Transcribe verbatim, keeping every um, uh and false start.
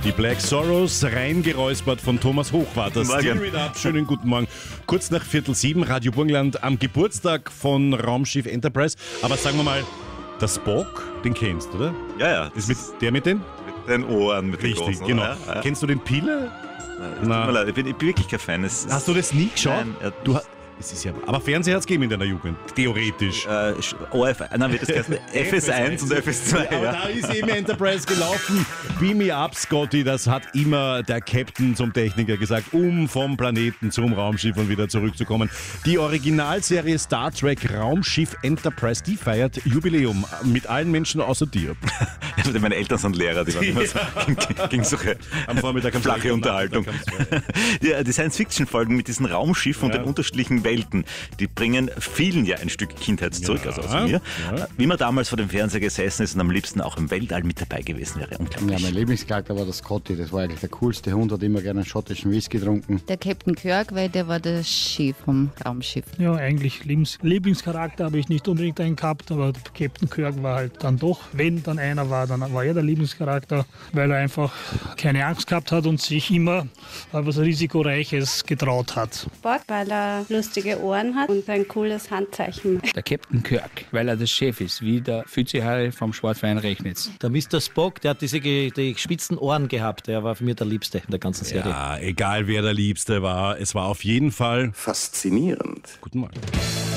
Die Black Sorrows, reingeräuspert von Thomas Hochwarter. Steer it up, schönen guten Morgen. Kurz nach Viertel sieben, Radio Burgenland am Geburtstag von Raumschiff Enterprise. Aber sagen wir mal, der Spock, den kennst du, oder? Ja, ja. Das ist mit, der mit den? Mit den Ohren, mit Richtig, den großen. genau. Ja, ja. Kennst du den Pille? Nein, tut mir leid, ich bin, ich bin wirklich kein Fan. Es Hast du das nie geschaut? Nein, ja, du hast... Es ist ja, aber Fernseher hat es gegeben in deiner Jugend, theoretisch. Äh, O F, nein, wird das heißen F S eins und F S zwei. Ja, aber Ja. da ist eben Enterprise gelaufen. Beam me up, Scotty, das hat immer der Captain zum Techniker gesagt, um vom Planeten zum Raumschiff und wieder zurückzukommen. Die Originalserie Star Trek Raumschiff Enterprise, die feiert Jubiläum mit allen Menschen außer dir. Meine Eltern sind Lehrer, die waren immer so, ging, ging so am Vormittag flache Unterhaltung. Ja, die Science-Fiction-Folgen mit diesen Raumschiffen ja. und den unterschiedlichen Welten, die bringen vielen ja ein Stück Kindheit zurück, ja, also aus mir. Ja. Wie man damals vor dem Fernseher gesessen ist und am liebsten auch im Weltall mit dabei gewesen wäre. Unglaublich. Ja, mein Lieblingscharakter war der Scotty, das war eigentlich der coolste Hund, hat immer gerne einen schottischen Whisky getrunken. Der Captain Kirk, weil der war der Chef vom Raumschiff. Ja, eigentlich Lieblings- Lieblingscharakter habe ich nicht unbedingt einen gehabt, aber Captain Kirk war halt dann doch, wenn dann einer war, dann war er der Lieblingscharakter, weil er einfach keine Angst gehabt hat und sich immer etwas Risikoreiches getraut hat. Spock, weil er lustige Ohren hat und ein cooles Handzeichen. Der Captain Kirk, weil er der Chef ist, wie der Fützi-Harry vom Schwarzwein Rechnitz. Der Mister Spock, der hat diese die spitzen Ohren gehabt, der war für mich der Liebste in der ganzen Serie. Ja, egal wer der Liebste war, es war auf jeden Fall faszinierend. Guten Morgen.